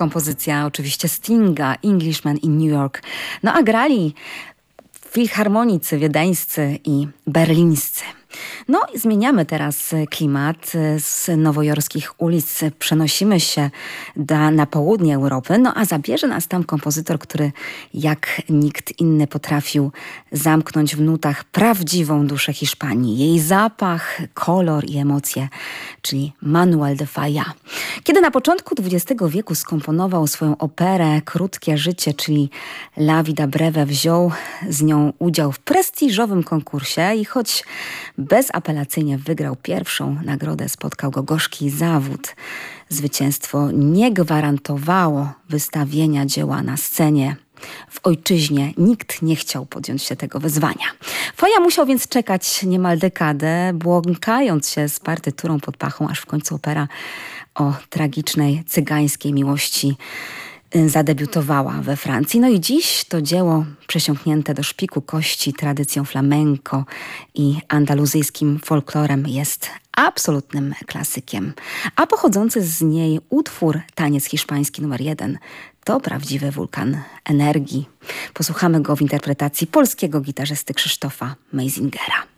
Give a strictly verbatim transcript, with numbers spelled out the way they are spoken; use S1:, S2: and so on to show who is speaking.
S1: kompozycja oczywiście Stinga, Englishman in New York. No a grali filharmonicy wiedeńscy i berlińscy. No i zmieniamy teraz klimat. Z nowojorskich ulic przenosimy się da, na południe Europy, no a zabierze nas tam kompozytor, który jak nikt inny potrafił zamknąć w nutach prawdziwą duszę Hiszpanii. Jej zapach, kolor i emocje, czyli Manuel de Falla. Kiedy na początku dwudziestego wieku skomponował swoją operę Krótkie życie, czyli La Vida Breve, wziął z nią udział w prestiżowym konkursie i choć bezapelacyjnie wygrał pierwszą nagrodę, spotkał go gorzki zawód. Zwycięstwo nie gwarantowało wystawienia dzieła na scenie. W ojczyźnie nikt nie chciał podjąć się tego wyzwania. Falla musiał więc czekać niemal dekadę, błąkając się z partyturą pod pachą, aż w końcu opera o tragicznej cygańskiej miłości zadebiutowała we Francji. No i dziś to dzieło przesiąknięte do szpiku kości tradycją flamenco i andaluzyjskim folklorem jest absolutnym klasykiem. A pochodzący z niej utwór Taniec hiszpański numer jeden to prawdziwy wulkan energii. Posłuchamy go w interpretacji polskiego gitarzysty Krzysztofa Meisingera.